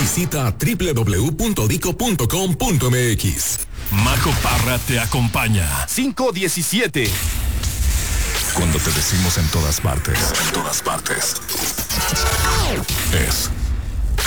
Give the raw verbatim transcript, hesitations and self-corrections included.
Visita doble u doble u doble u punto dico punto com punto m x. Marco Parra te acompaña. cinco diecisiete. Cuando te decimos en todas partes, en todas partes, es